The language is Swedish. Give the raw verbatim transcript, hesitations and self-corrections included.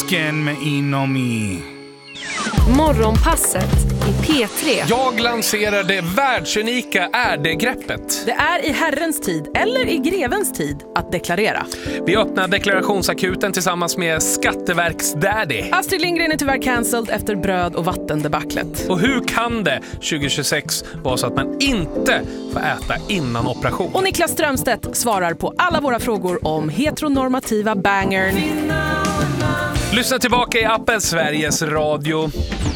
Dansken med Inomi. Morgonpasset i P tre. Jag lanserar det världsunika är-det-greppet. Det är i herrens tid, eller i grevens tid, att deklarera. Vi öppnar deklarationsakuten tillsammans med Skatteverksdaddy. Astrid Lindgren är tyvärr cancelled efter bröd- och vattendebaclet. Och hur kan det tjugo tjugosex vara så att man inte får äta innan operation? Och Niklas Strömstedt svarar på alla våra frågor om heteronormativa bangern. Lyssna tillbaka i appen Sveriges Radio.